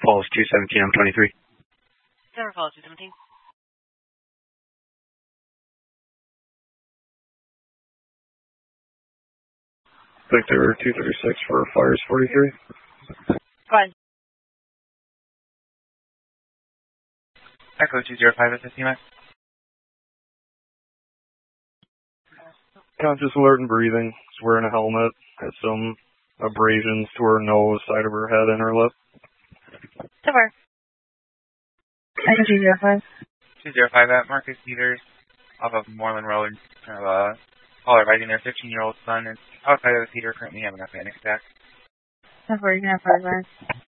Falls 217, I'm 23. Denver Falls 217. Victor 236 for Fires 43. Go ahead. Echo 205 at 50 miles. Conscious, alert, and breathing. She's wearing a helmet. Has some abrasions to her nose, side of her head, and her lip. So far. Echo 205. 205 at Marcus Peters off of Moreland Road. Caller advising their 15-year-old son is outside of the theater currently having a panic attack. So far, you can have 5 miles.